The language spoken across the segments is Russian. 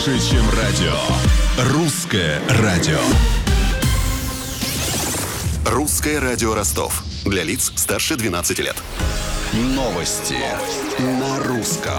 Больше, чем радио. Русское радио. Русское радио Ростов. Для лиц старше 12 лет. Новости на русском.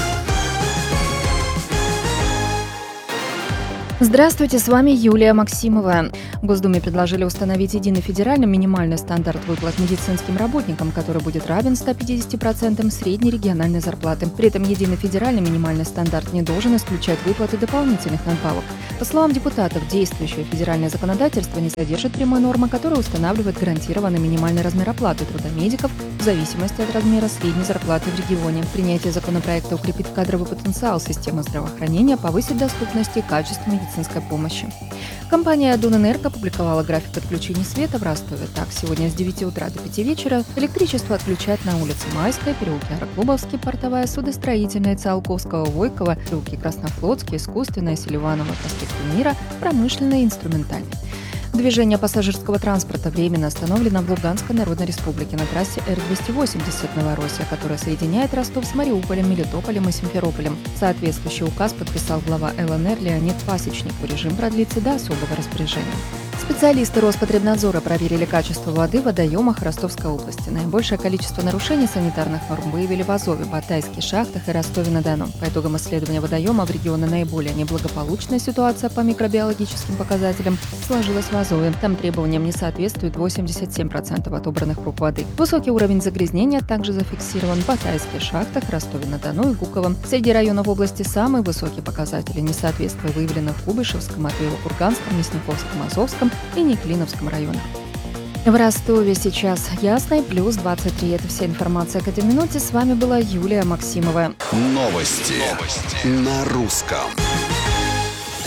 Здравствуйте, с вами Юлия Максимова. В Госдуме предложили установить единый федеральный минимальный стандарт выплат медицинским работникам, который будет равен 150% средней региональной зарплаты. При этом единый федеральный минимальный стандарт не должен исключать выплаты дополнительных надбавок. По словам депутатов, действующее федеральное законодательство не содержит прямой нормы, которая устанавливает гарантированный минимальный размер оплаты труда медиков в зависимости от размера средней зарплаты в регионе. Принятие законопроекта укрепит кадровый потенциал системы здравоохранения, повысит доступность и качество медицинской помощи. Компания «Дунэнерго» опубликовала график отключения света в Ростове. Так, сегодня с 9 утра до 5 вечера электричество отключат на улице Майская, переулке Аэроклубовский, Портовая, Судостроительная, Циолковского, Войкова, переулки Краснофлотский, Искусственная, Селиванова, проспект Мира, Промышленный и Инструментальный. Движение пассажирского транспорта временно остановлено в Луганской Народной Республике на трассе Р-280 Новороссия, которая соединяет Ростов с Мариуполем, Мелитополем и Симферополем. Соответствующий указ подписал глава ЛНР Леонид Пасечник. Режим продлится до особого распоряжения. Специалисты Роспотребнадзора проверили качество воды в водоемах Ростовской области. Наибольшее количество нарушений санитарных норм выявили в Азове, Батайских шахтах и Ростове-на-Дону. По итогам исследования водоема в регионе наиболее неблагополучная ситуация по микробиологическим показателям сложилась в Азове. Там требованиям не соответствует 87% отобранных проб воды. Высокий уровень загрязнения также зафиксирован в Батайских шахтах, Ростове-на-Дону и Гуковом. Среди районов области самые высокие показатели несоответствия выявлены в Куйбышевском, Матвеево-Курганском, Мясниковском, Азовском и Неклиновском районах. В Ростове сейчас ясно и плюс 23. Это вся информация к этой минуте. С вами была Юлия Максимова. Новости на русском.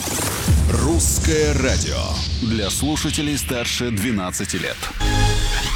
Русское радио. Для слушателей старше 12 лет.